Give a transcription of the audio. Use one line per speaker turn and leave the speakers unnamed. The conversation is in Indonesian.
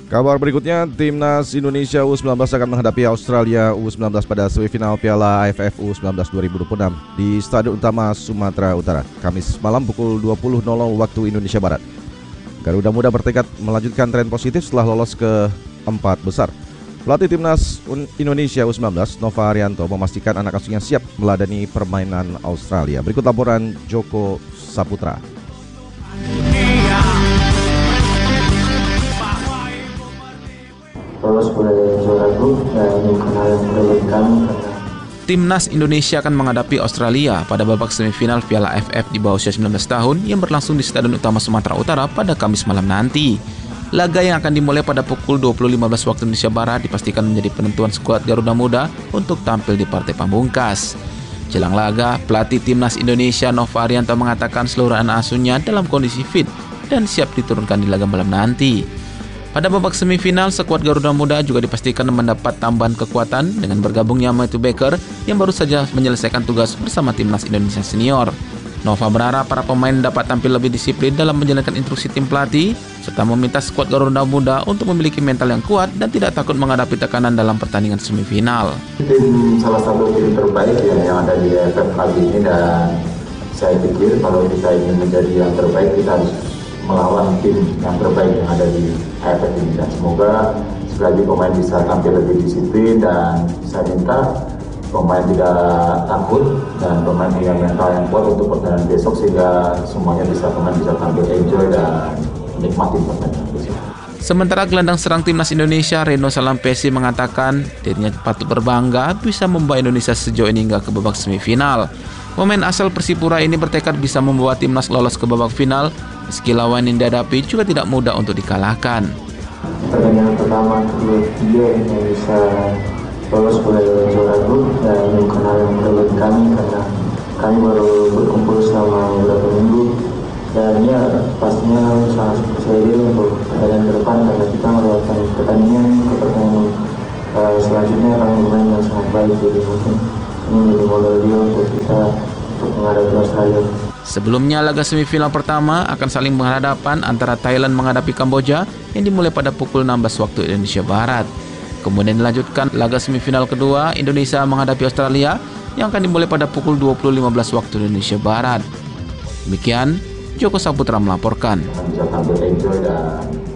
Kabar berikutnya, Timnas Indonesia U19 akan menghadapi Australia U19 pada semifinal Piala AFF U19 2026 di Stadion Utama Sumatera Utara, Kamis malam pukul 20.00 waktu Indonesia Barat. Garuda Muda bertekad melanjutkan tren positif setelah lolos ke 4 besar. Pelatih Timnas Indonesia U19, Nova Arianto, memastikan anak asuhnya siap meladani permainan Australia. Berikut laporan Joko Saputra.
Timnas Indonesia akan menghadapi Australia pada babak semifinal Piala AFF di bawah usia 19 tahun yang berlangsung di Stadion Utama Sumatera Utara pada Kamis malam nanti. Laga yang akan dimulai pada pukul 20.15 waktu Indonesia Barat dipastikan menjadi penentuan skuad Garuda Muda untuk tampil di partai pamungkas. Jelang laga, pelatih Timnas Indonesia Nova Arianto mengatakan seluruh anak asuhnya dalam kondisi fit dan siap diturunkan di laga malam nanti. Pada babak semifinal, skuad Garuda Muda juga dipastikan mendapat tambahan kekuatan dengan bergabungnya Matthew Baker yang baru saja menyelesaikan tugas bersama Timnas Indonesia Senior. Nova berharap para pemain dapat tampil lebih disiplin dalam menjalankan instruksi tim pelatih, serta meminta skuad Garuda Muda untuk memiliki mental yang kuat dan tidak takut menghadapi tekanan dalam pertandingan semifinal.
Tim salah satu tim terbaik yang ada di AFF kali ini, dan saya pikir kalau kita ingin menjadi yang terbaik, kita harus melawan tim yang terbaik yang ada di AFF ini, dan semoga sekali lagi pemain bisa tampil lebih disiplin, dan saya minta pemain tidak takut dan pemain punya mental yang kuat untuk pertandingan besok, sehingga semuanya pemain bisa tampil enjoy dan menikmati pertandingan besok.
Sementara gelandang serang Timnas Indonesia Reno Salampesi mengatakan dirinya patut berbangga bisa membawa Indonesia sejauh ini hingga ke babak semifinal. Pemain asal Persipura ini bertekad bisa membawa timnas lolos ke babak final, meski lawan yang dihadapi juga tidak mudah untuk dikalahkan.
Pertandingan pertama kedua yang bisa lolos sebagai juara grup, dan bukan hal yang mudah bagi kami karena kami baru berkumpul selama beberapa minggu, dan ya pastinya sangat percaya diri untuk pertandingan ke depan karena kita melewati pertandingan ke pertandingan selanjutnya kami bermain dengan sangat baik, jadi mungkin ini menjadi modal dia untuk kita untuk menghadapi Australia.
Sebelumnya, laga semifinal pertama akan saling berhadapan antara Thailand menghadapi Kamboja yang dimulai pada pukul 16 waktu Indonesia Barat. Kemudian dilanjutkan laga semifinal kedua, Indonesia menghadapi Australia yang akan dimulai pada pukul 20.15 waktu Indonesia Barat. Demikian, Joko Saputra melaporkan.
Bisa tampil enjoy dan